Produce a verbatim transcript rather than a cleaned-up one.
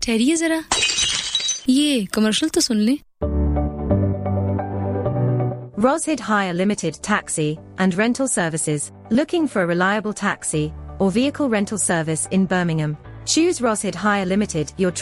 ठहरिए जरा, ये कमर्शियल तो सुन लें। Roshid Hire Limited Taxi and Rental Services. Looking for a reliable taxi or vehicle rental service in Birmingham? Choose Roshid Hire Limited, your